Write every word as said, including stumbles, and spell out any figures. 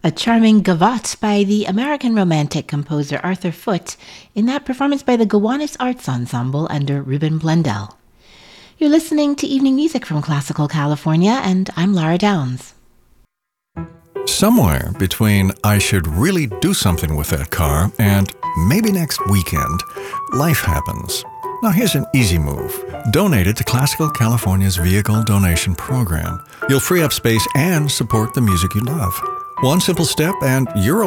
A charming gavotte by the American Romantic composer Arthur Foote, in that performance by the Gowanus Arts Ensemble under Ruben Blundell. You're listening to Evening Music from Classical California, and I'm Lara Downs. Somewhere between I should really do something with that car and maybe next weekend, life happens. Now here's an easy move. Donate it to Classical California's Vehicle Donation Program. You'll free up space and support the music you love. One simple step and you're